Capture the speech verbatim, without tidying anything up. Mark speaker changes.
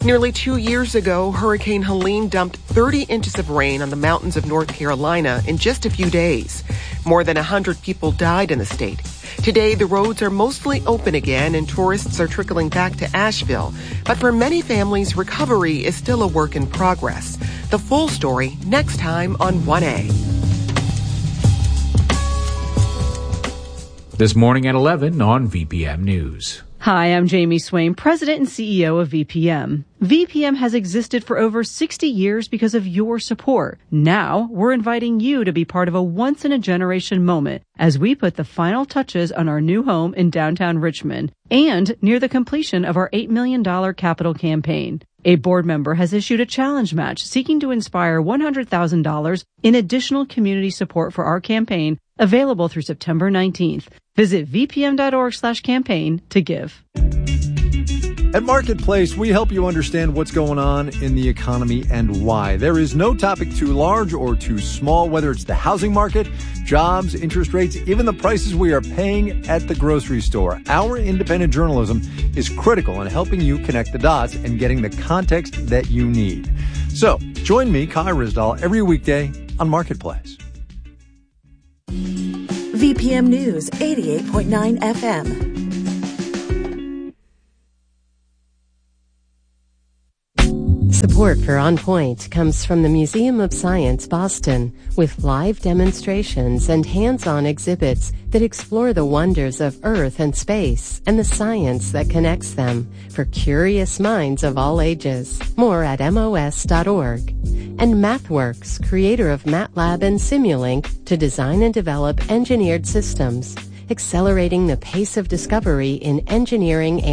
Speaker 1: Nearly two years ago, Hurricane Helene dumped thirty inches of rain on the mountains of North Carolina in just a few days. More than one hundred people died in the state. Today, the roads are mostly open again and tourists are trickling back to Asheville. But for many families, recovery is still a work in progress. The full story next time on one A.
Speaker 2: This morning at eleven on V P M News.
Speaker 3: Hi, I'm Jamie Swain, President and C E O of V P M. V P M has existed for over sixty years because of your support. Now, we're inviting you to be part of a once-in-a-generation moment as we put the final touches on our new home in downtown Richmond and near the completion of our eight million dollars capital campaign. A board member has issued a challenge match seeking to inspire one hundred thousand dollars in additional community support for our campaign, available through September nineteenth. Visit vpm.org slash campaign to give.
Speaker 4: At Marketplace, we help you understand what's going on in the economy and why. There is no topic too large or too small, whether it's the housing market, jobs, interest rates, even the prices we are paying at the grocery store. Our independent journalism is critical in helping you connect the dots and getting the context that you need. So, join me, Kai Ryssdal, every weekday on Marketplace.
Speaker 5: V P M News, eighty-eight point nine F M.
Speaker 6: Support for On Point comes from the Museum of Science, Boston, with live demonstrations and hands-on exhibits that explore the wonders of Earth and space and the science that connects them for curious minds of all ages. More at M O S dot org. And MathWorks, creator of MATLAB and Simulink, to design and develop engineered systems, accelerating the pace of discovery in engineering and